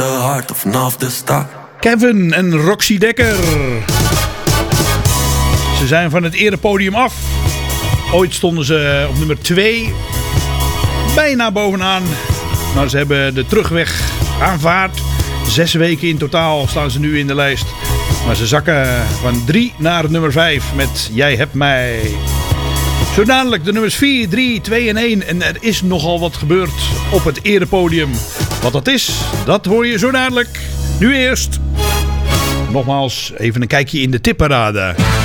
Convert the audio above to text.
hard vanaf de start. Kevin en Roxy Dekker. Ze zijn van het erepodium af. Ooit stonden ze op nummer 2. Bijna bovenaan. Maar ze hebben de terugweg aanvaard. 6 weken in totaal staan ze nu in de lijst. Maar ze zakken van 3 naar nummer 5 met Jij hebt mij. Zo dadelijk de nummers 4, 3, 2 en 1. En er is nogal wat gebeurd op het erepodium. Wat dat is, dat hoor je zo dadelijk. Nu eerst. Nogmaals even een kijkje in de tipparade.